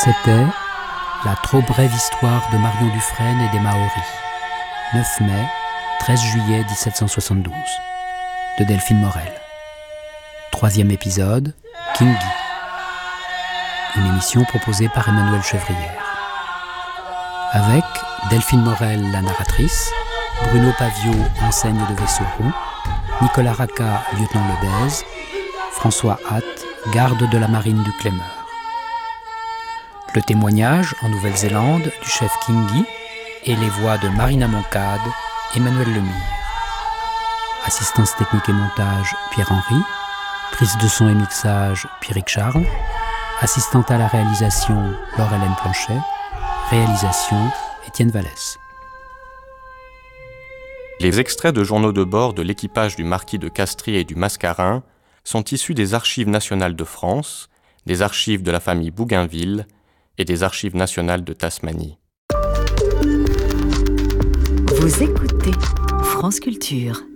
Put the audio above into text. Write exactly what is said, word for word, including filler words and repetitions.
C'était la trop brève histoire de Marion Dufresne et des Maoris. neuf mai, treize juillet dix-sept cent soixante-douze. De Delphine Morel. Troisième épisode, Kingi. Une émission proposée par Emmanuel Chevrière. Avec Delphine Morel, la narratrice, Bruno Pavio, enseigne de Vaisseau-Roux, Nicolas Racca, lieutenant Lebèze, François Hatt, garde de la marine du Clémeur. Le témoignage en Nouvelle-Zélande du chef Kingi et les voix de Marina Moncade, Emmanuel Lemire. Assistance technique et montage Pierre-Henri, prise de son et mixage Pierrick Charles, assistante à la réalisation Laure-Hélène Planchet, réalisation Étienne Vallès. Les extraits de journaux de bord de l'équipage du marquis de Castries et du Mascarin sont issus des Archives nationales de France, des archives de la famille Bougainville et des Archives nationales de Tasmanie. Vous écoutez France Culture.